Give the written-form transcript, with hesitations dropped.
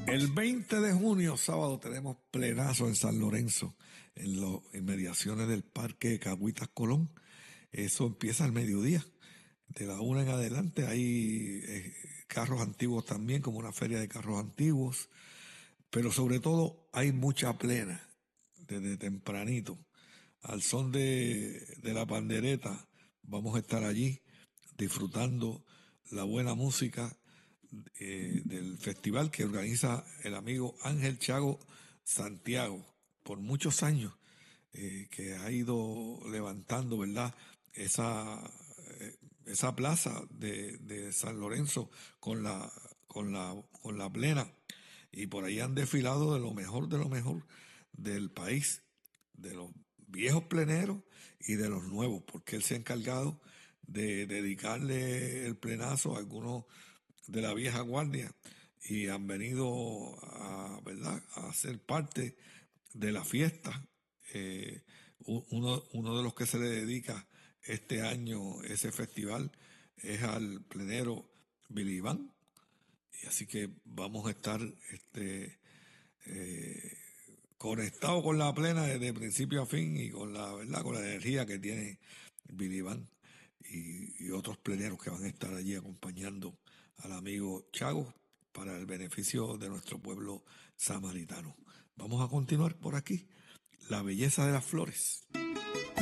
El 20 de junio, sábado, tenemos plenazo en San Lorenzo, en las inmediaciones del Parque Cagüitas Colón. Eso empieza al mediodía. De la 1 en adelante hay carros antiguos también, como una feria de carros antiguos. Pero sobre todo hay mucha plena, desde tempranito. Al son de la pandereta, vamos a estar allí disfrutando la buena música del festival que organiza el amigo Ángel Chago Santiago por muchos años, que ha ido levantando, ¿verdad? Esa plaza de San Lorenzo con la plena, y por ahí han desfilado de lo mejor del país, de los viejos pleneros y de los nuevos, porque él se ha encargado de dedicarle el plenazo a algunos de la vieja guardia y han venido a, ¿verdad?, a ser parte de la fiesta. Uno de los que se le dedica este año ese festival es al plenero Billy Iván, y así que vamos a estar eh, conectados con la plena desde principio a fin y con la verdad, con la energía que tiene Billy Van y otros pleneros que van a estar allí acompañando al amigo Chago para el beneficio de nuestro pueblo samaritano. Vamos a continuar por aquí. La belleza de las flores.